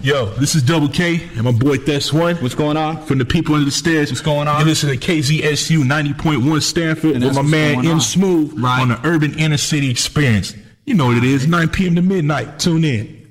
Yo, this is Double K and my boy Thes One. What's going on? From the people under the stairs. What's going on? You listen to KZSU 90.1 Stanford with my man M Smooth on the Urban Inner City Experience. You know what it is, 9 p.m. to midnight. Tune in.